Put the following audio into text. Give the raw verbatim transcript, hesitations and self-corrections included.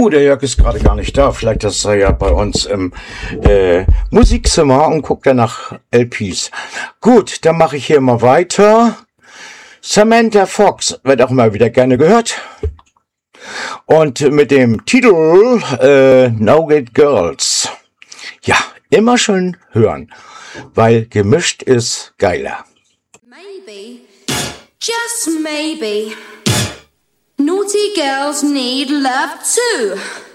Oh, der Jörg ist gerade gar nicht da. Vielleicht ist er ja bei uns im äh, Musikzimmer und guckt dann nach L Ps. Gut, dann mache ich hier mal weiter. Samantha Fox wird auch immer wieder gerne gehört. Und mit dem Titel äh, No Get Girls. Ja, immer schön hören, weil gemischt ist geiler. Maybe, just maybe, naughty girls need love too.